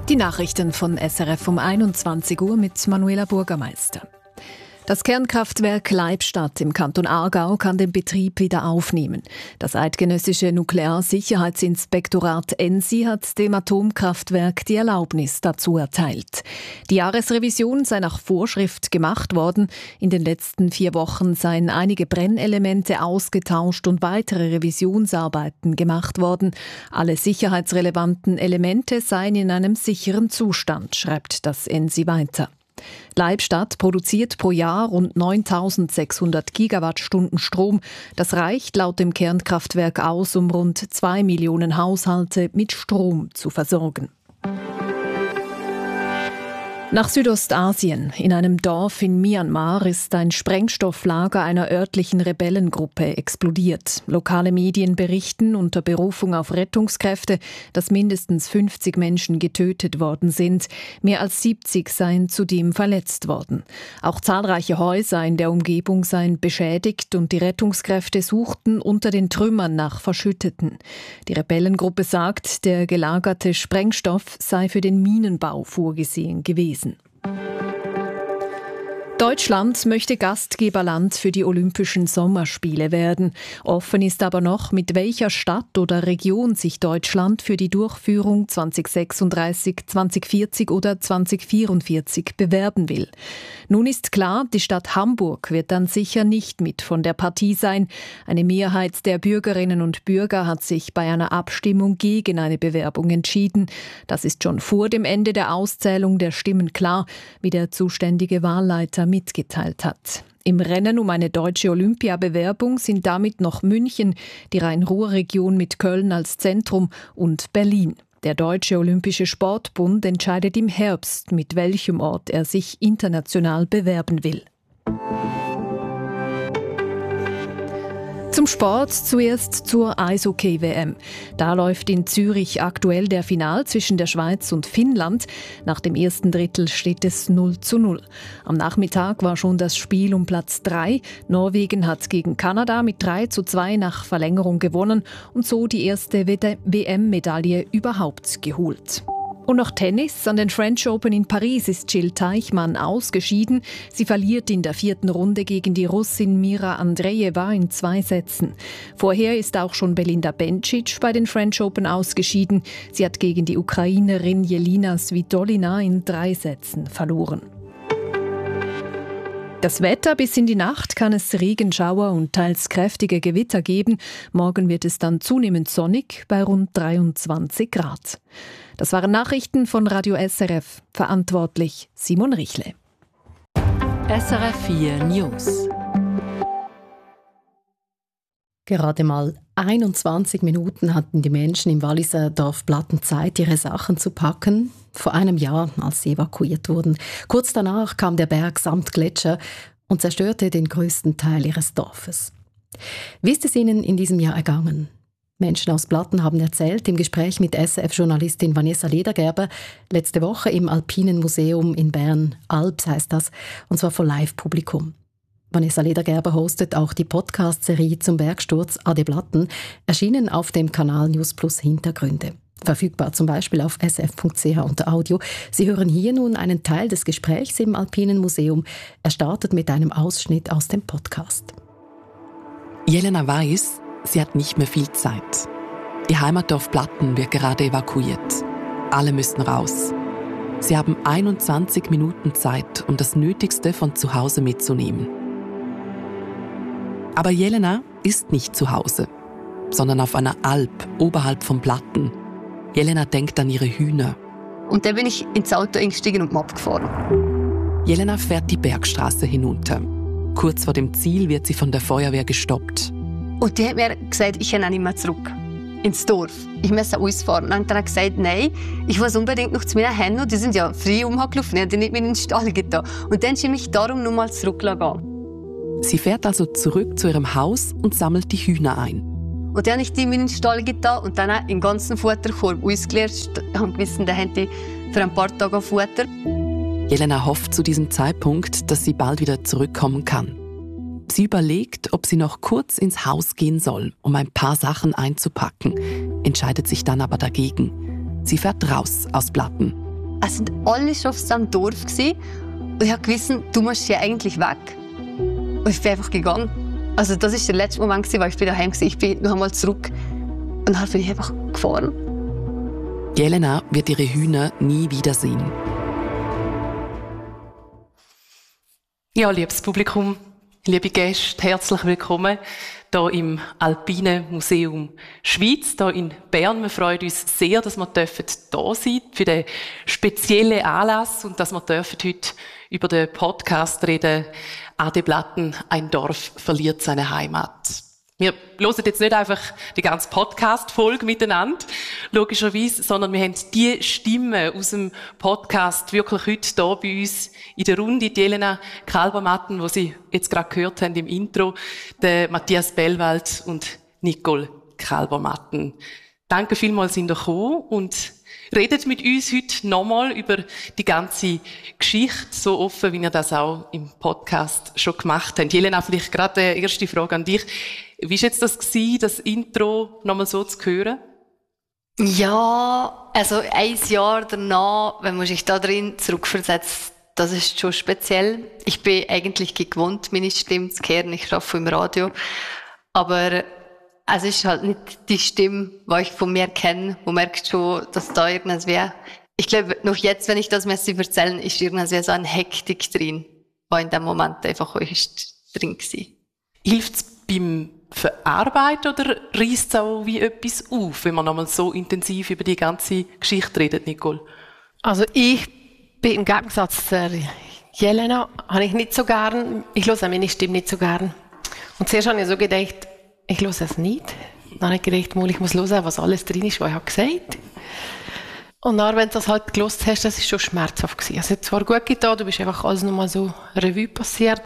Die Nachrichten von SRF um 21 Uhr mit Manuela Burgermeister. Das Kernkraftwerk Leibstadt im Kanton Aargau kann den Betrieb wieder aufnehmen. Das eidgenössische Nuklearsicherheitsinspektorat ENSI hat dem Atomkraftwerk die Erlaubnis dazu erteilt. Die Jahresrevision sei nach Vorschrift gemacht worden. In den letzten 4 Wochen seien einige Brennelemente ausgetauscht und weitere Revisionsarbeiten gemacht worden. Alle sicherheitsrelevanten Elemente seien in einem sicheren Zustand, schreibt das ENSI weiter. Leibstadt produziert pro Jahr rund 9.600 Gigawattstunden Strom. Das reicht laut dem Kernkraftwerk aus, um rund 2 Millionen Haushalte mit Strom zu versorgen. Nach Südostasien. In einem Dorf in Myanmar ist ein Sprengstofflager einer örtlichen Rebellengruppe explodiert. Lokale Medien berichten unter Berufung auf Rettungskräfte, dass mindestens 50 Menschen getötet worden sind. Mehr als 70 seien zudem verletzt worden. Auch zahlreiche Häuser in der Umgebung seien beschädigt und die Rettungskräfte suchten unter den Trümmern nach Verschütteten. Die Rebellengruppe sagt, der gelagerte Sprengstoff sei für den Minenbau vorgesehen gewesen. Deutschland möchte Gastgeberland für die Olympischen Sommerspiele werden. Offen ist aber noch, mit welcher Stadt oder Region sich Deutschland für die Durchführung 2036, 2040 oder 2044 bewerben will. Nun ist klar, die Stadt Hamburg wird dann sicher nicht mit von der Partie sein. Eine Mehrheit der Bürgerinnen und Bürger hat sich bei einer Abstimmung gegen eine Bewerbung entschieden. Das ist schon vor dem Ende der Auszählung der Stimmen klar, wie der zuständige Wahlleiter mitgeteilt hat. Im Rennen um eine deutsche Olympiabewerbung sind damit noch München, die Rhein-Ruhr-Region mit Köln als Zentrum und Berlin. Der Deutsche Olympische Sportbund entscheidet im Herbst, mit welchem Ort er sich international bewerben will. Zum Sport zuerst zur Eishockey-WM. Da läuft in Zürich aktuell der Final zwischen der Schweiz und Finnland. Nach dem ersten Drittel steht es 0:0. Am Nachmittag war schon das Spiel um Platz 3. Norwegen hat gegen Kanada mit 3:2 nach Verlängerung gewonnen und so die erste WM-Medaille überhaupt geholt. Und noch Tennis. An den French Open in Paris ist Jill Teichmann ausgeschieden. Sie verliert in der 4. Runde gegen die Russin Mira Andreeva in 2 Sätzen. Vorher ist auch schon Belinda Bencic bei den French Open ausgeschieden. Sie hat gegen die Ukrainerin Jelina Svitolina in 3 Sätzen verloren. Das Wetter: bis in die Nacht kann es Regenschauer und teils kräftige Gewitter geben. Morgen wird es dann zunehmend sonnig bei rund 23 Grad. Das waren Nachrichten von Radio SRF. Verantwortlich Simon Richle. SRF 4 News. Gerade mal 21 Minuten hatten die Menschen im Walliser Dorf Blatten Zeit, ihre Sachen zu packen. Vor einem Jahr, als sie evakuiert wurden. Kurz danach kam der Berg samt Gletscher und zerstörte den größten Teil ihres Dorfes. Wie ist es Ihnen in diesem Jahr ergangen? Menschen aus Blatten haben erzählt im Gespräch mit SRF-Journalistin Vanessa Ledergerber letzte Woche im Alpinen Museum in Bern, Alps heißt das, und zwar vor Live-Publikum. Vanessa Ledergerber hostet auch die Podcast-Serie zum Bergsturz Ade Blatten, erschienen auf dem Kanal News Plus Hintergründe. Verfügbar zum Beispiel auf sf.ch unter Audio. Sie hören hier nun einen Teil des Gesprächs im Alpinen Museum. Er startet mit einem Ausschnitt aus dem Podcast. Jelena weiß, sie hat nicht mehr viel Zeit. Ihr Heimatdorf Blatten wird gerade evakuiert. Alle müssen raus. Sie haben 21 Minuten Zeit, um das Nötigste von zu Hause mitzunehmen. Aber Jelena ist nicht zu Hause, sondern auf einer Alp oberhalb von Blatten. Jelena denkt an ihre Hühner. Und dann bin ich ins Auto eingestiegen und abgefahren. Jelena fährt die Bergstraße hinunter. Kurz vor dem Ziel wird sie von der Feuerwehr gestoppt. Und die hat mir gesagt, ich kann nicht mehr zurück ins Dorf. Ich müsse ausfahren. Und dann hat er gesagt, nein, ich muss unbedingt noch zu meinen Händen. Die sind ja frei umgelaufen, die haben nicht mehr in den Stall getan. Und dann habe ich darum noch mal zurückgelassen. Sie fährt also zurück zu ihrem Haus und sammelt die Hühner ein. Und dann habe ich die in den Stall getan und dann im ganzen Futterkorb ausgeleert. Ich habe gewissen, da haben die für ein paar Tage Futter. Jelena hofft zu diesem Zeitpunkt, dass sie bald wieder zurückkommen kann. Sie überlegt, ob sie noch kurz ins Haus gehen soll, um ein paar Sachen einzupacken, entscheidet sich dann aber dagegen. Sie fährt raus aus Blatten. Es sind alle schon auf diesem Dorf gewesen. Und ich habe gewusst, du musst hier eigentlich weg. Und ich bin einfach gegangen. Also das war der letzte Moment, wo ich daheim war. Ich bin noch einmal zurück. Und dann bin ich einfach gefahren. Jelena wird ihre Hühner nie wiedersehen. Ja, liebes Publikum, liebe Gäste, herzlich willkommen hier im Alpinen Museum Schweiz, hier in Bern. Wir freuen uns sehr, dass wir hier sein für den speziellen Anlass und dass wir heute über den Podcast reden, A.D. Blatten, ein Dorf verliert seine Heimat. Wir hören jetzt nicht einfach die ganze Podcast-Folge miteinander, logischerweise, sondern wir haben die Stimmen aus dem Podcast wirklich heute hier bei uns in der Runde. Die Jelena Kalbermatten, die Sie jetzt gerade gehört haben im Intro, der Matthias Bellwald und Nicole Kalbermatten. Danke vielmals, sind ihr gekommen und redet mit uns heute nochmal über die ganze Geschichte, so offen, wie ihr das auch im Podcast schon gemacht habt. Jelena, vielleicht gerade die erste Frage an dich. Wie war jetzt das Intro nochmal so zu hören? Ja, also ein Jahr danach, wenn man sich da drin zurückversetzt, das ist schon speziell. Ich bin eigentlich gewohnt, meine Stimme zu hören. Ich arbeite im Radio. Aber es ist halt nicht die Stimme, die ich von mir kenne. Man merkt schon, dass da irgendwas wäre. Ich glaube, noch jetzt, wenn ich das erzählen möchte, ist irgendwas so eine Hektik drin, die in dem Moment einfach drin war. Hilft es beim Verarbeiten oder reißt es auch wie etwas auf, wenn man nochmal so intensiv über die ganze Geschichte redet, Nicole? Also ich bin im Gegensatz zu Jelena, habe ich nicht so gern, ich höre meine Stimme nicht so gern. Und zuerst habe ich so gedacht, ich höre es nicht. Dann habe ich gedacht, ich muss hören, was alles drin ist, was ich gesagt habe. Und dann, wenn du das halt gehört hast, das war schon schmerzhaft gewesen. Also es hat zwar gut getan, du bist einfach alles nochmal so Revue passiert.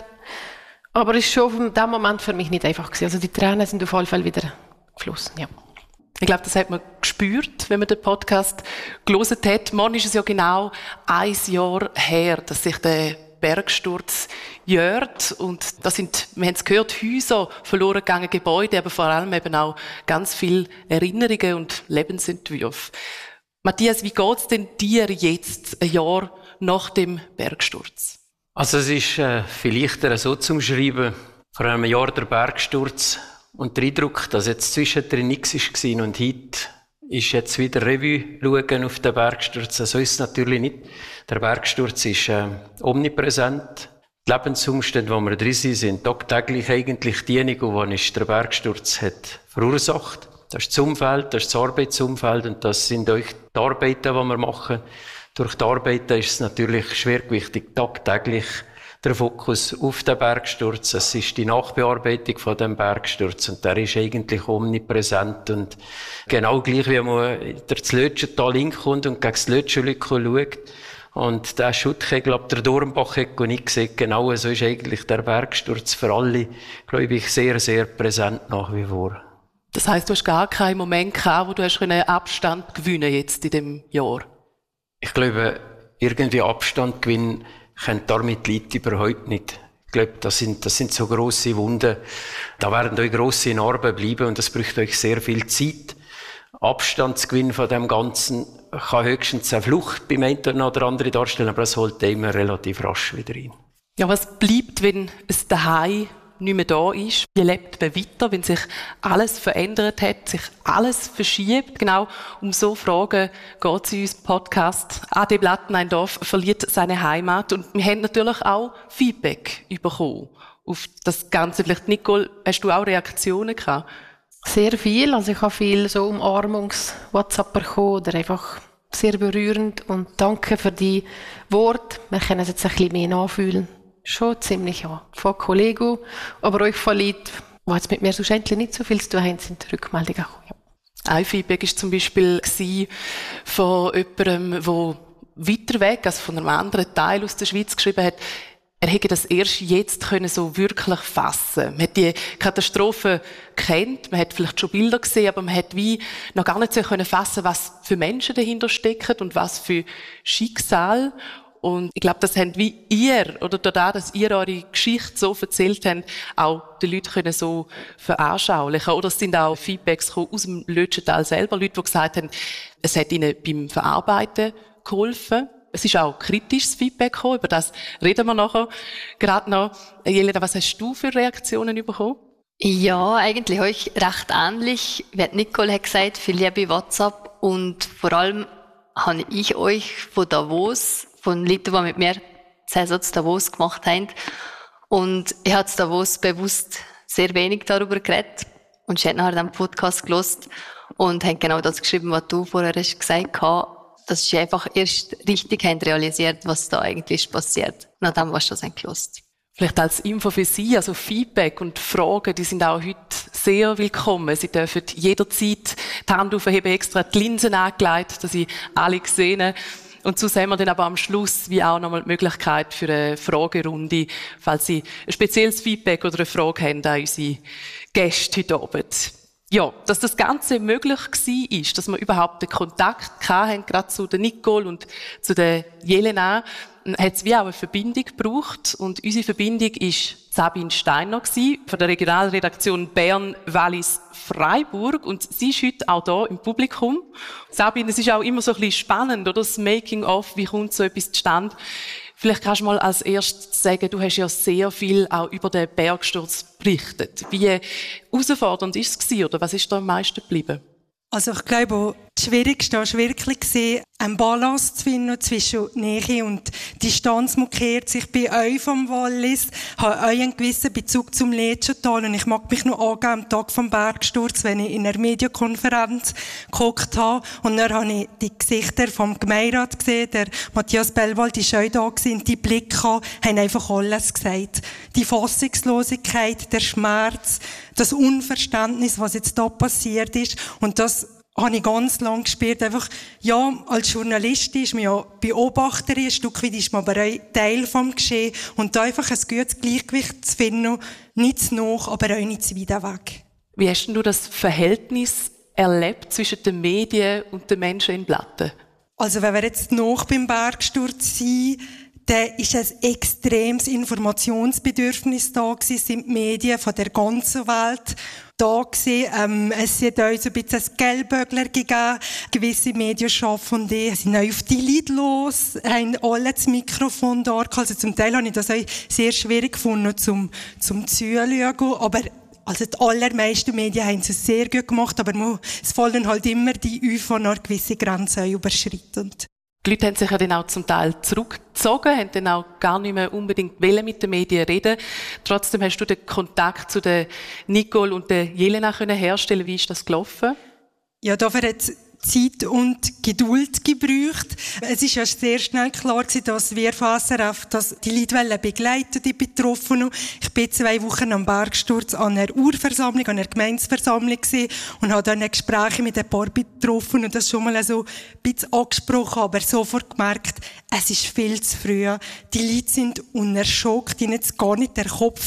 Aber es war schon in dem Moment für mich nicht einfach gewesen. Also die Tränen sind auf alle Fälle wieder geflossen, ja. Ich glaube, das hat man gespürt, wenn man den Podcast gelesen hat. Morgen ist es ja genau 1 Jahr her, dass sich der Bergsturz jährt. Und das sind, wir haben es gehört, Häuser, verloren gegangen Gebäude, aber vor allem eben auch ganz viele Erinnerungen und Lebensentwürfe. Matthias, wie geht's denn dir jetzt, 1 Jahr nach dem Bergsturz? Also es ist viel leichter so zu umschreiben, vor einem Jahr der Bergsturz und der Eindruck, dass jetzt zwischendrin nichts war und heute ist jetzt wieder Revue schauen auf den Bergsturz. So ist es natürlich nicht. Der Bergsturz ist omnipräsent. Die Lebensumstände, wo wir drin sind tagtäglich eigentlich diejenigen, die der Bergsturz hat verursacht. Das ist das Umfeld, das ist das Arbeitsumfeld und das sind auch die Arbeiten, die wir machen. Durch die Arbeiten ist es natürlich schwergewichtig, tagtäglich der Fokus auf den Bergsturz. Es ist die Nachbearbeitung von dem Bergsturz und der ist eigentlich omnipräsent und genau gleich wie man das Lötschental hinkommt und gegen das Lötschenlücke schaut und der Schuttkegel ab der Dornbachecke nicht sieht, genau so ist eigentlich der Bergsturz für alle, glaube ich, sehr, sehr präsent nach wie vor. Das heisst, du hast gar keinen Moment gehabt, wo du hast einen Abstand gewinnen jetzt in dem Jahr? Ich glaube, irgendwie Abstand gewinnen können damit die Leute überhaupt nicht. Ich glaube, das sind so grosse Wunden. Da werden euch grosse Narben bleiben und das braucht euch sehr viel Zeit. Abstand zu gewinnen von dem Ganzen kann höchstens eine Flucht beim einen oder anderen darstellen, aber es holt immer relativ rasch wieder rein. Ja, was bleibt, wenn es daheim nicht mehr da ist? Wie lebt man weiter, wenn sich alles verändert hat, sich alles verschiebt? Genau um so Fragen geht es in unserem Podcast. A.D. Blatten, ein Dorf verliert seine Heimat. Und wir haben natürlich auch Feedback bekommen auf das Ganze. Vielleicht, Nicole, hast du auch Reaktionen gehabt? Sehr viel. Also ich habe viel so Umarmungs-WhatsApp bekommen oder einfach sehr berührend. Und danke für die Worte. Wir können es jetzt ein bisschen mehr nachfühlen. Schon ziemlich, ja. Von Kollegen, aber euch von Leuten, die jetzt mit mir so schändlich nicht so viel zu tun haben, sind die Rückmeldungen gekommen. Ja. Ein Feedback war zum Beispiel von jemandem, der weiter weg, also von einem anderen Teil aus der Schweiz geschrieben hat, er hätte das erst jetzt können so wirklich fassen. Man hat die Katastrophe gekannt, man hat vielleicht schon Bilder gesehen, aber man hat wie noch gar nicht so können fassen, was für Menschen dahinter stecken und was für Schicksal. Und ich glaube, das habt wie ihr, oder dadurch, dass ihr eure Geschichte so erzählt habt, auch die Leute können so veranschaulichen. Oder es sind auch Feedbacks aus dem Lötschental selber, Leute, die gesagt haben, es hat ihnen beim Verarbeiten geholfen. Es ist auch kritisches Feedback gekommen, über das reden wir nachher gerade noch. Jelena, was hast du für Reaktionen bekommen? Ja, eigentlich habe ich recht ähnlich, wie Nicole hat gesagt, viel Liebe WhatsApp und vor allem habe ich euch von Davos, von Leuten, die mit mir Saison zu Davos gemacht haben, und ich habe zu Davos bewusst sehr wenig darüber geredet und ich habe nachher den Podcast gehört und habe genau das geschrieben, was du vorher hast gesagt hast, dass ich einfach erst richtig realisiert, was da eigentlich passiert, nachdem was du das gehört. Vielleicht als Info für Sie, also Feedback und Fragen, die sind auch heute sehr willkommen. Sie dürfen jederzeit die Hand aufheben, extra die Linsen angelegt, dass Sie alle sehen. Und so sehen wir dann aber am Schluss wie auch nochmal die Möglichkeit für eine Fragerunde, falls Sie ein spezielles Feedback oder eine Frage haben an unsere Gäste heute Abend. Ja, dass das Ganze möglich war, ist, dass wir überhaupt den Kontakt hatten, gerade zu der Nicole und zu der Jelena, hat es wie auch eine Verbindung gebraucht. Und unsere Verbindung war Sabine Steiner von der Regionalredaktion Bern-Wallis-Freiburg. Und sie ist heute auch hier im Publikum. Sabine, es ist auch immer so ein bisschen spannend, oder? Das Making-of, wie kommt so etwas zustande? Vielleicht kannst du mal als erstes sagen, du hast ja sehr viel auch über den Bergsturz berichtet. Wie herausfordernd war es oder was ist da am meisten geblieben? Also ich glaube, das Schwierigste war wirklich, einen Balance zu finden zwischen Nähe und Distanz markiert sich bei euch vom Wallis, habe euch einen gewissen Bezug zum Lätschental und ich mag mich noch angeben am Tag vom Bergsturz, wenn ich in einer Medienkonferenz geguckt habe und dann habe ich die Gesichter vom Gemeinderat gesehen, der Matthias Bellwald ist auch da gewesen, und die Blicke haben einfach alles gesagt. Die Fassungslosigkeit, der Schmerz, das Unverständnis, was jetzt da passiert ist und das habe ich ganz lange gespürt. Einfach, ja, als Journalistin ist man ja Beobachterin, ein Stück weit ist man aber auch Teil vom Geschehen. Und da einfach ein gutes Gleichgewicht zu finden, nicht zu nah, aber auch nicht zu weit weg. Wie hast denn du das Verhältnis erlebt zwischen den Medien und den Menschen in Blatten? Also, wenn wir jetzt noch beim Bergsturz sind, dann ist ein extremes Informationsbedürfnis da gewesen, sind die Medien von der ganzen Welt da gewesen. Es hat auch so ein bisschen ein Gelbbögler gegeben. Gewisse Medienschaffende sind auch auf die Leute los, haben alle das Mikrofon da. Also zum Teil habe ich das auch sehr schwierig gefunden, zum Zuschauen. Aber also die allermeisten Medien haben es sehr gut gemacht, aber es fallen halt immer die auf, die noch gewisse Grenzen überschreiten. Die Leute haben sich ja dann auch zum Teil zurückgezogen, haben dann auch gar nicht mehr unbedingt mit den Medien reden. Trotzdem hast du den Kontakt zu der Nicole und der Jelena herstellen. Wie ist das gelaufen? Ja, dafür hat es Zeit und Geduld gebraucht. Es ist ja sehr schnell klar gewesen, dass wir von SRF die Leute begleiten, die Betroffenen. Ich bin 2 Wochen am Bergsturz an einer Urversammlung, an einer Gemeinsversammlung gewesen und habe dann Gespräche mit ein paar Betroffenen und das schon mal so ein bisschen angesprochen, aber sofort gemerkt, es ist viel zu früh. Die Leute sind unter Schock, ihnen jetzt gar nicht der Kopf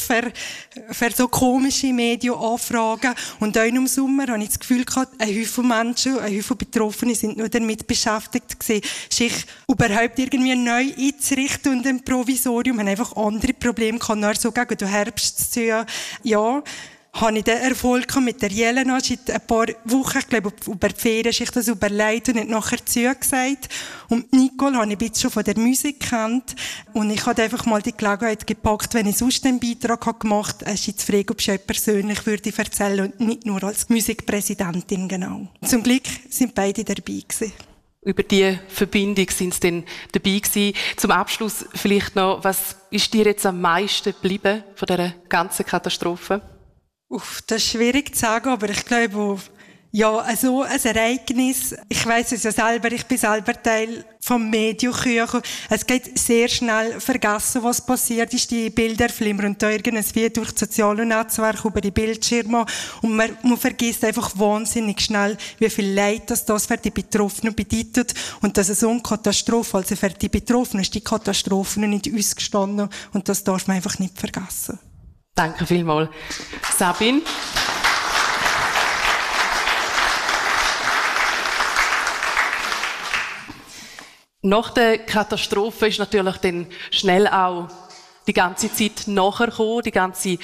für so komische Medienanfragen. Und auch im Sommer habe ich das Gefühl gehabt, ein Haufen Menschen, ein Haufen Betroffene sind nur damit beschäftigt gewesen, sich überhaupt irgendwie neu einzurichten und ein Provisorium, haben einfach andere Probleme gehabt, nur so gegen den Herbst zu ziehen. Ja, habe ich den Erfolg mit der Jelena seit ein paar Wochen, ich glaube, über die Ferien sich das überlegt und hat nachher zugesagt. Und Nicole habe ich ein bisschen schon von der Musik kennt. Und ich habe einfach mal die Gelegenheit gepackt, wenn ich sonst einen Beitrag gemacht habe, ist jetzt frage, ob ich persönlich würde erzählen und nicht nur als Musikpräsidentin, genau. Zum Glück sind beide dabei gewesen. Über diese Verbindung sind sie dann dabei gewesen. Zum Abschluss vielleicht noch, was ist dir jetzt am meisten geblieben von dieser ganzen Katastrophe? Das ist schwierig zu sagen, aber ich glaube, ja, so ein Ereignis, ich weiss es ja selber, ich bin selber Teil vom Medienkuchen. Es geht sehr schnell vergessen, was passiert ist. Die Bilder flimmern da irgendwie durch das soziale Netzwerk über die Bildschirme. Und man vergisst einfach wahnsinnig schnell, wie viel Leid das für die Betroffenen bedeutet. Und dass so eine Katastrophe, also für die Betroffenen ist die Katastrophe nicht ausgestanden. Und das darf man einfach nicht vergessen. Danke vielmals. Sabine? Nach der Katastrophe ist natürlich dann schnell auch die ganze Zeit nachher gekommen, die ganze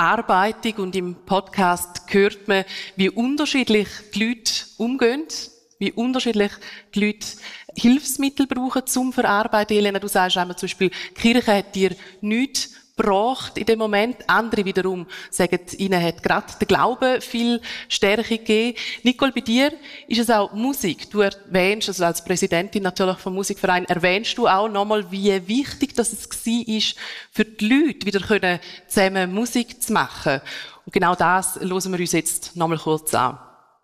Verarbeitung. Und im Podcast hört man, wie unterschiedlich die Leute umgehen wie unterschiedlich die Leute Hilfsmittel brauchen zum Verarbeiten. Elena, du sagst einmal zum Beispiel, die Kirche hat dir nichts gebracht in dem Moment. Andere wiederum sagen, ihnen hat gerade der Glaube viel Stärke gegeben. Nicole, bei dir ist es auch Musik. Du erwähnst, also als Präsidentin natürlich vom Musikverein, erwähnst du auch nochmal, wie wichtig das es war, für die Leute wieder können, zusammen Musik zu machen. Und genau das hören wir uns jetzt nochmal kurz an.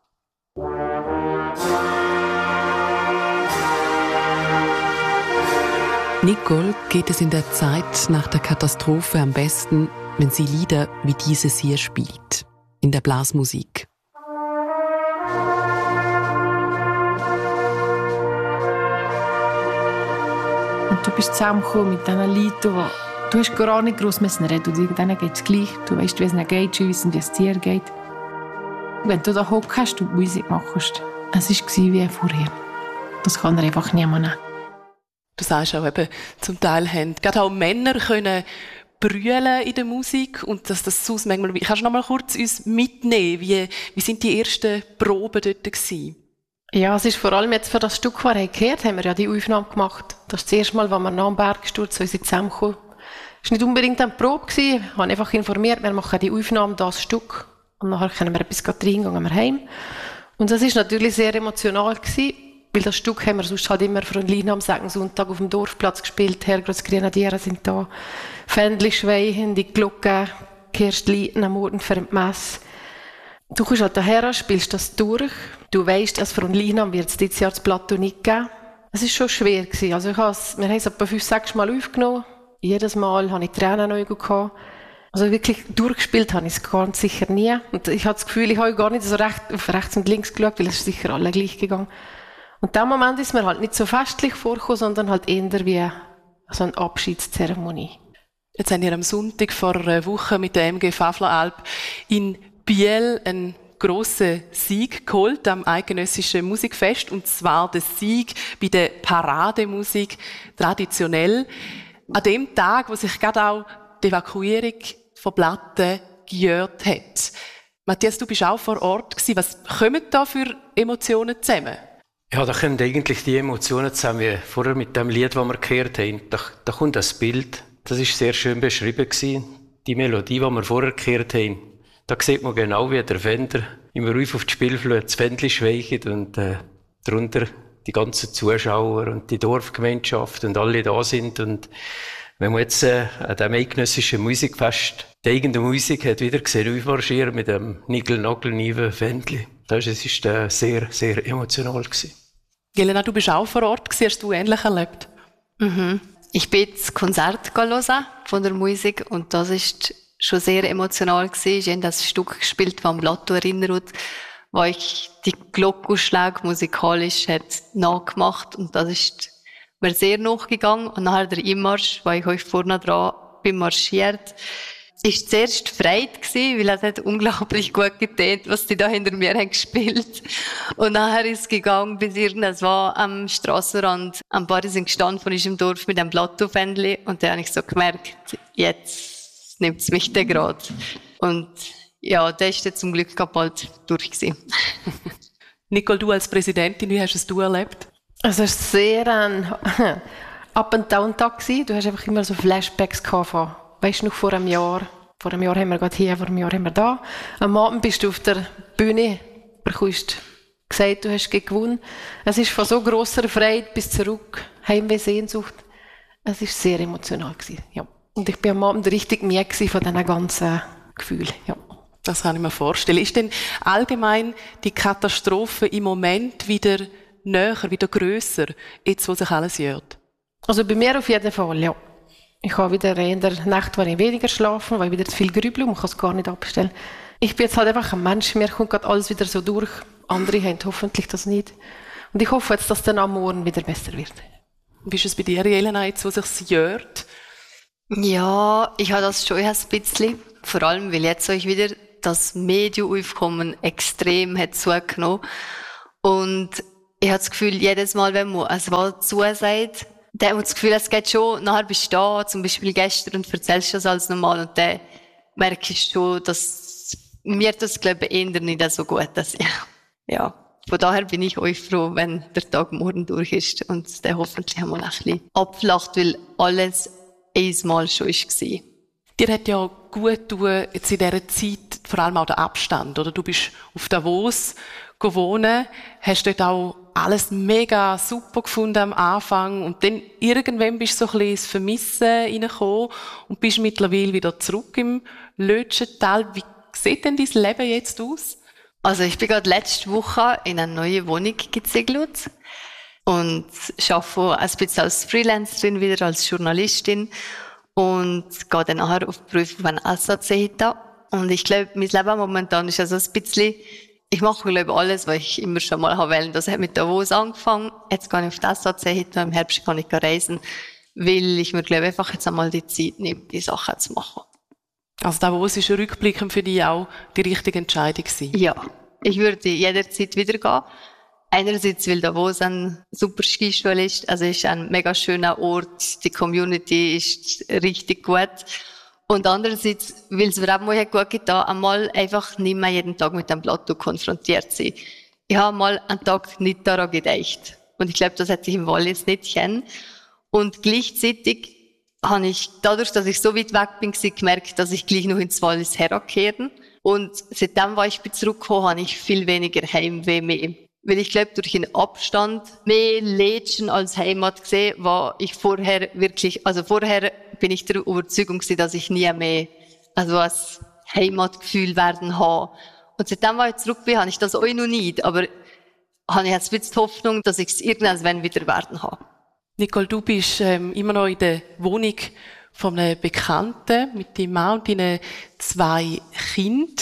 Nicole geht es in der Zeit nach der Katastrophe am besten, wenn sie Lieder wie dieses hier spielt, in der Blasmusik. Und du bist zusammengekommen mit diesen Leuten, du hast gar nicht gross reden müssen. Denen geht es gleich. Du weißt, wie es ihnen geht, sie wissen, wie es dir geht. Wenn du da hockst und Musik machst, es war wie vorher. Das kann dir einfach niemand nehmen. Du sagst auch eben, zum Teil haben gerade auch Männer können brüllen in der Musik und dass das sonst manchmal... Kannst du noch mal kurz uns mitnehmen? Wie sind die ersten Proben dort gewesen? Ja, es ist vor allem jetzt für das Stück, das wir gehört haben, wir ja die Aufnahme gemacht. Das ist das erste Mal, als wir nach dem Bergsturz zusammengekommen sind. Es war nicht unbedingt eine Probe. Ich habe einfach informiert, wir machen die Aufnahme, das Stück. Und nachher können wir etwas reingehen, gehen wir heim. Und das war natürlich sehr emotional gewesen. Weil das Stück haben wir sonst halt immer von Lina am Segensonntag auf dem Dorfplatz gespielt. Herrgottsgrenadiere sind da. Fändli schweigen, die Glocken, kehrst Lieden am Morgen für die Messe. Du kommst halt daher, spielst das durch. Du weisst, dass von Lina wird es dieses Jahr das Plateau nicht geben. Es war schon schwer gewesen. Also wir haben es etwa 5-6 Mal aufgenommen. Jedes Mal hatte ich Tränen in den Augen gehabt. Also wirklich durchgespielt habe ich es ganz sicher nie. Und ich habe das Gefühl, ich habe gar nicht so auf rechts und links geschaut, weil es ist sicher alle gleich gegangen. Und in dem Moment ist mir halt nicht so festlich vorgekommen, sondern halt eher wie so eine Abschiedszeremonie. Jetzt haben wir am Sonntag vor einer Woche mit der MG Pfäffleralb in Biel einen grossen Sieg geholt am eidgenössischen Musikfest. Und zwar der Sieg bei der Parademusik, traditionell. An dem Tag, wo sich gerade auch die Evakuierung von Platten gejährt hat. Matthias, du bist auch vor Ort gewesen. Was kommen da für Emotionen zusammen? Ja, da kommen eigentlich die Emotionen zusammen, wie vorher mit dem Lied, das wir gehört haben. Da kommt das Bild, das ist sehr schön beschrieben gewesen. Die Melodie, die wir vorher gehört haben, da sieht man genau, wie der Fender im Ruf auf die Spielflöte das Fändli schweigt und darunter die ganzen Zuschauer und die Dorfgemeinschaft und alle da sind. Und wenn man jetzt an diesem eidgenössischen Musikfest die eigene Musik hat wieder gesehen, aufmarschieren mit dem Nickel-Nagel-Niven Fändli, das ist sehr, sehr emotional gewesen. Jelena, du bist auch vor Ort gewesen, hast du ähnlich erlebt? Mhm. Ich bin das Konzert hören von der Musik und das ist schon sehr emotional gewesen. Ich habe das Stück gespielt, das am Plateau erinnert, wo ich die Glockenschläge musikalisch hat nachgemacht und das ist mir sehr nachgegangen. Und nachher der Einmarsch, wo ich euch vorne dran bin marschiert, ist zuerst Freude gewesen, weil es hat unglaublich gut getan, was die da hinter mir haben gespielt. Und nachher ist es gegangen, bis irgendwas war am Strassenrand. Ein paar sind gestanden von unserem Dorf mit einem Plateau-Fändli und da habe ich so gemerkt, jetzt nimmt es mich der grad. Und ja, der ist jetzt zum Glück bald durch gewesen. Nicole, du als Präsidentin, wie hast du es erlebt? Also es war sehr ein Up-and-Down-Tag gewesen. Du hast einfach immer so Flashbacks gehabt. Weißt du, noch vor einem Jahr haben wir gerade hier, vor einem Jahr haben wir da. Am Abend bist du auf der Bühne, bekommst gesagt, du hast gewonnen. Es ist von so grosser Freude bis zurück, Heimweh, Sehnsucht. Es war sehr emotional gewesen, ja. Und ich bin am Abend richtig müde von diesen ganzen Gefühlen, ja. Das kann ich mir vorstellen. Ist denn allgemein die Katastrophe im Moment wieder näher, wieder grösser, jetzt wo sich alles jährt? Also bei mir auf jeden Fall, ja. Ich habe wieder in der Nacht weniger schlafen, weil ich wieder zu viel grübel und man kann es gar nicht abstellen. Ich bin jetzt halt einfach ein Mensch, mir kommt gerade alles wieder so durch. Andere haben hoffentlich das nicht. Und ich hoffe jetzt, dass dann am Morgen wieder besser wird. Wie ist es bei dir, Jelena, jetzt wo es sich jährt? Ja, ich habe das schon ein bisschen. Vor allem, weil jetzt euch wieder das Medienaufkommen extrem hat zugenommen. Und ich habe das Gefühl, jedes Mal, wenn man ein Wort zusagt, dann hat man das Gefühl, es geht schon, nachher bist du da, zum Beispiel gestern, und erzählst das als normal, und dann merkst du schon, dass mir das, glaube ich, eher nicht so gut ist. Ja. Von daher bin ich euch froh, wenn der Tag morgen durch ist und der hoffentlich einmal ein bisschen abflacht, weil alles einmal schon war. Dir hat ja gut getan, jetzt in dieser Zeit, vor allem auch der Abstand, oder? Du bist auf Davos gewohnt, hast dort auch alles mega super gefunden am Anfang und dann irgendwann bist du so ein bisschen ins Vermissen reingekommen und bist mittlerweile wieder zurück im Lötschental. Wie sieht denn dein Leben jetzt aus? Also ich bin gerade letzte Woche in eine neue Wohnung gezegelt und arbeite ein bisschen als Freelancerin wieder, als Journalistin und gehe dann nachher auf die Prüfung von SAC hin. Und ich glaube, mein Leben momentan ist also ein bisschen, ich mache glaube alles, was ich immer schon mal wollte. Das hat mit Davos angefangen, jetzt gehe ich auf die SAC hin, im Herbst kann ich reisen, weil ich mir glaube einfach jetzt einmal die Zeit nehme, die Sachen zu machen. Also Davos ist rückblickend für dich auch die richtige Entscheidung gewesen? Ja, ich würde jederzeit wieder gehen. Einerseits, weil Davos ein super Skischule ist, also ist ein mega schöner Ort, die Community ist richtig gut. Und andererseits, weil es mir auch mal gut getan, einmal einfach nicht mehr jeden Tag mit dem Plateau konfrontiert zu sein. Ich habe mal einen Tag nicht daran gedacht. Und ich glaube, das hätte ich im Wallis nicht kennen. Und gleichzeitig habe ich, dadurch, dass ich so weit weg bin, gemerkt, dass ich gleich noch ins Wallis herkehren. Und seitdem, als ich zurückgekommen, habe ich viel weniger Heimweh mehr. Weil ich glaube, durch den Abstand mehr Lädchen als Heimat gesehen, war ich vorher wirklich, also vorher bin ich der Überzeugung gewesen, dass ich nie mehr, also ein Heimatgefühl werden habe. Und seitdem, als ich zurück bin, habe ich das auch noch nicht, aber habe ich jetzt ein bisschen die Hoffnung, dass ich es irgendwann wieder werden habe. Nicole, du bist immer noch in der Wohnung von einem Bekannten mit deinem Mann und deinen 2 Kindern.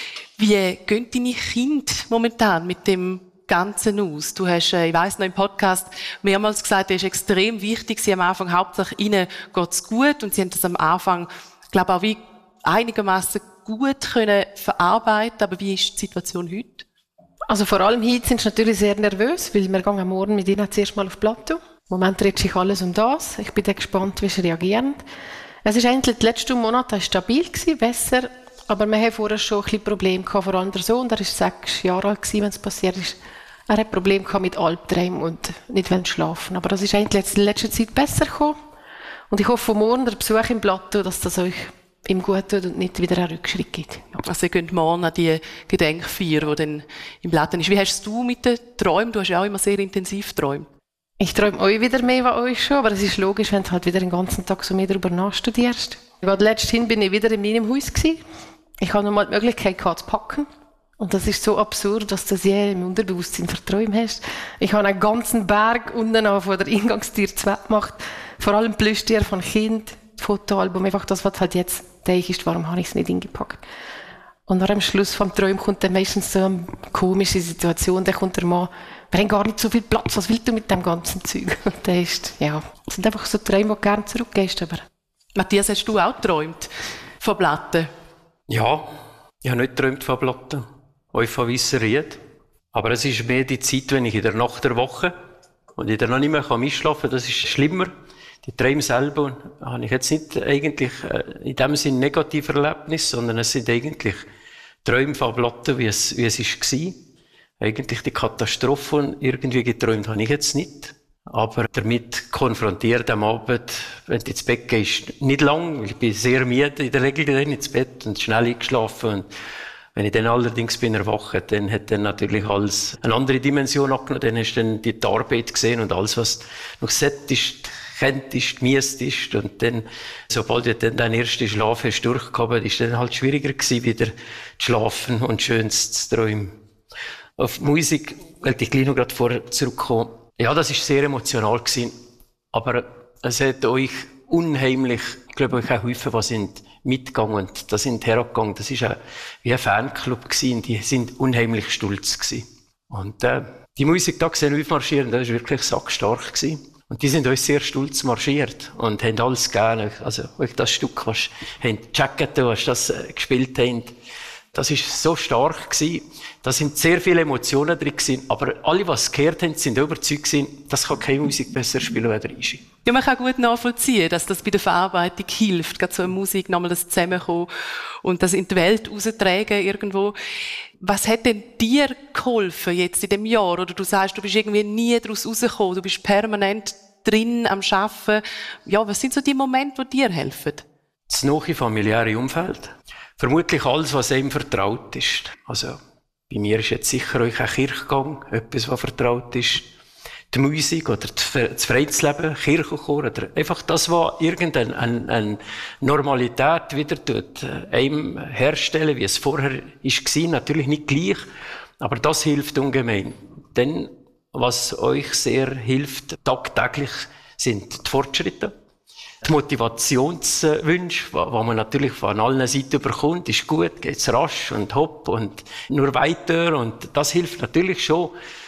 Wie gehen deine Kinder momentan mit dem Ganzen aus? Du hast, ich weiss noch im Podcast mehrmals gesagt, das ist extrem wichtig. Sie am Anfang hauptsächlich ihnen geht's gut und sie haben das am Anfang, ich glaube auch wie einigermaßen gut können verarbeiten. Aber wie ist die Situation heute? Also vor allem heute sind sie natürlich sehr nervös, weil wir gehen morgen mit ihnen zuerst mal auf Plateau. Im Moment dreht sich alles um das. Ich bin dann gespannt, wie sie reagieren. Es ist eigentlich die letzten Monate stabil gewesen, besser. Aber wir haben vorher schon ein bisschen Probleme gehabt, vor allem der Sohn, der war 6 Jahre alt gewesen, wenn es passiert ist. Er hat Probleme gehabt mit Albträumen und nicht schlafen. Aber das ist eigentlich jetzt in letzter Zeit besser gekommen. Und ich hoffe, morgen der Besuch im Plateau, dass das euch ihm gut tut und nicht wieder einen Rückschritt gibt. Ja. Also ihr könnt morgen an die Gedenkfeier, die dann im Plateau ist. Wie hast du mit den Träumen? Du hast ja auch immer sehr intensiv geträumt. Ich träume euch wieder mehr als euch schon, aber es ist logisch, wenn du halt wieder den ganzen Tag so mehr darüber nachstudierst. Letzthin bin ich wieder in meinem Haus gewesen. Ich habe nochmal die Möglichkeit gehabt, zu packen. Und das ist so absurd, dass du das je im Unterbewusstsein verträumt hast. Ich habe einen ganzen Berg unten von der Eingangstür gemacht. Vor allem Plüschtiere von Kind, Fotoalbum, einfach das, was halt jetzt denkst, warum habe ich es nicht hingepackt. Und nach am Schluss vom Träumen kommt dann meistens so eine komische Situation, dann kommt der Mann, wir haben gar nicht so viel Platz, was willst du mit dem ganzen Zeug? Und dann ist, ja, das sind einfach so Träume, die du gerne zurückgehst. Aber. Matthias, hast du auch geträumt von Platten? Ja, ich habe nicht geträumt von Platten, auch von Weisserried. Aber es ist mehr die Zeit, wenn ich in der Nacht der Woche und ich dann noch nicht mehr einschlafen kann, das ist schlimmer. Die Träume selber habe ich jetzt nicht eigentlich in dem Sinne negative Erlebnisse, sondern es sind eigentlich Träume von Platten, wie es war. Eigentlich die Katastrophe irgendwie geträumt habe ich jetzt nicht. Aber damit konfrontiert am Abend, wenn du ins Bett gehst, nicht lang, ich bin sehr müde in der Regel dann ins Bett und schnell eingeschlafen. Und wenn ich dann allerdings bin erwacht, dann hat dann natürlich alles eine andere Dimension angenommen. Dann hast du dann die Arbeit gesehen und alles, was noch sättigt, kenntest, gemiesst und dann, sobald du dann deinen ersten Schlaf hast durchgehabt, ist dann halt schwieriger gewesen, wieder zu schlafen und schönst zu träumen. Auf die Musik, weil ich gleich noch gerade vorher zurückkomme. Ja, das ist sehr emotional gewesen. Aber es hat euch unheimlich, ich glaube, euch auch geholfen, was sind mitgegangen und da sind hergegangen. Das ist wie ein Fanclub gewesen. Die sind unheimlich stolz gewesen. Und, die Musik da gesehen, aufmarschieren, das ist wirklich sackstark gewesen. Und die sind uns sehr stolz marschiert und haben alles gerne. Also, das Stück, was die Jackette, was das gespielt haben, das ist so stark gewesen. Da sind sehr viele Emotionen drin gewesen. Aber alle, was gehört haben, sind überzeugt gewesen, das kann keine Musik besser spielen als der Ischi. Ja, man kann gut nachvollziehen, dass das bei der Verarbeitung hilft, gerade so eine Musik, nochmal das Zusammenkommen und das in die Welt raustragen irgendwo. Was hat denn dir geholfen jetzt in dem Jahr? Oder du sagst, du bist irgendwie nie daraus rausgekommen, du bist permanent drin am Arbeiten. Ja, was sind so die Momente, die dir helfen? Das nahe familiäre Umfeld. Vermutlich alles, was einem vertraut ist. Also, bei mir ist jetzt sicher euch ein Kirchgang, etwas, was vertraut ist. Die Musik oder das Freizleben, Kirchenchor oder einfach das, was irgendeine Normalität wieder tut, einem herstellen, wie es vorher war. Natürlich nicht gleich, aber das hilft ungemein. Denn was euch sehr hilft, tagtäglich, sind die Fortschritte. Die Motivationswünsche, die man natürlich von allen Seiten bekommt, ist gut, geht's rasch und hopp und nur weiter. Und das hilft natürlich schon,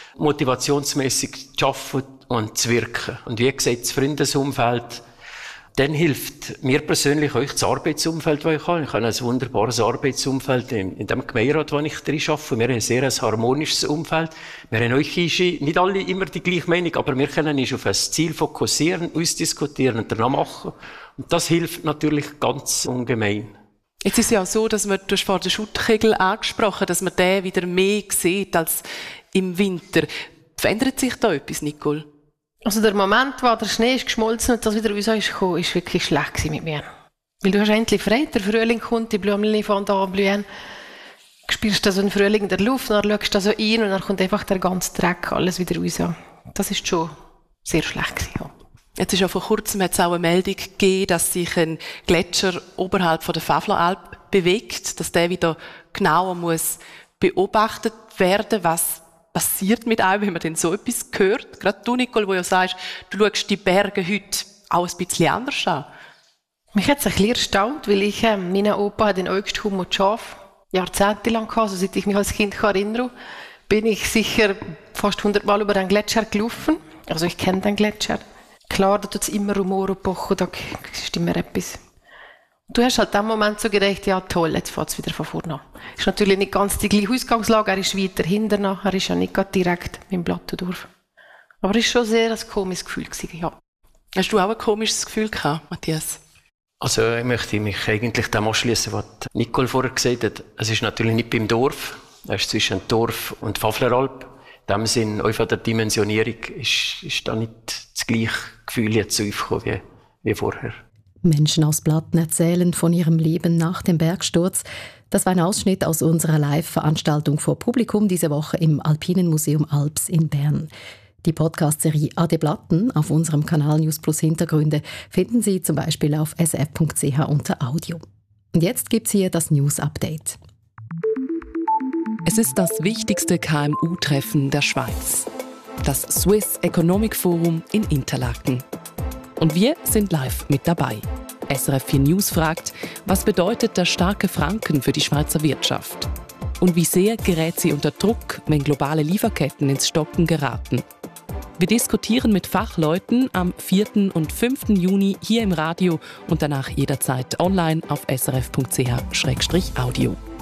motivationsmässig zu arbeiten und zu wirken. Und wie gesagt, das Freundesumfeld, dann hilft mir persönlich euch das Arbeitsumfeld, das ich habe. Ich habe ein wunderbares Arbeitsumfeld in dem Gemeinderat, wo ich drin arbeite. Wir haben ein sehr harmonisches Umfeld. Wir haben euch nicht alle immer die gleiche Meinung, aber wir können uns auf ein Ziel fokussieren, ausdiskutieren und danach machen. Und das hilft natürlich ganz ungemein. Jetzt ist es ja auch so, dass du hast vor der Schuttkegel angesprochen, dass man den wieder mehr sieht als im Winter. Verändert sich da etwas, Nicole? Also der Moment, wo der Schnee ist geschmolzen und das wieder raus ist gekommen, ist wirklich schlecht mit mir. Weil du hast endlich frei, der Frühling kommt, die Blümchen fangen an blühen. Du spürst da so einen Frühling in der Luft, dann schaust du da so rein und dann kommt einfach der ganze Dreck, alles wieder raus. Das ist schon sehr schlecht gewesen, ja. Jetzt ist ja vor kurzem auch eine Meldung gegeben, dass sich ein Gletscher oberhalb von der Fafneralp bewegt, dass der wieder genauer muss beobachtet werden. Was passiert mit einem, wenn man denn so etwas hört? Gerade du, Nicole, wo ja sagst, du schaust die Berge heute auch ein bisschen anders an. Mich hat es ein bisschen erstaunt, weil mein Opa hat in Augsthumm und Schaf jahrzehntelang gehabt, also seit ich mich als Kind erinnere, bin ich sicher fast 100 Mal über den Gletscher gelaufen. Also ich kenne den Gletscher. Klar, da tut es immer Rumor und Pochen, da ist immer etwas. Du hast halt in dem Moment so gedacht, ja toll, jetzt fährt es wieder von vorne an. Ist natürlich nicht ganz die gleiche Ausgangslage, er ist weiter hinten nach, er ist ja nicht gerade direkt mit dem Blattendorf. Aber es war schon sehr ein komisches Gefühl gewesen, ja. Hast du auch ein komisches Gefühl gehabt, Matthias? Also ich möchte mich eigentlich dem anschließen, was Nicole vorher gesagt hat. Es ist natürlich nicht beim Dorf, es ist zwischen Dorf und Fafneralp. In dem Sinn, auch von der Dimensionierung ist da nicht das gleiche Gefühl jetzt aufgekommen wie vorher. Menschen aus Blatten erzählen von ihrem Leben nach dem Bergsturz. Das war ein Ausschnitt aus unserer Live-Veranstaltung vor Publikum diese Woche im Alpinen Museum Alps in Bern. Die Podcast-Serie «Ade Blatten» auf unserem Kanal News Plus Hintergründe finden Sie zum Beispiel auf sf.ch unter Audio. Und jetzt gibt's hier das News-Update. Es ist das wichtigste KMU-Treffen der Schweiz. Das Swiss Economic Forum in Interlaken. Und wir sind live mit dabei. SRF 4 News fragt, was bedeutet der starke Franken für die Schweizer Wirtschaft? Und wie sehr gerät sie unter Druck, wenn globale Lieferketten ins Stocken geraten? Wir diskutieren mit Fachleuten am 4. und 5. Juni hier im Radio und danach jederzeit online auf srf.ch/audio.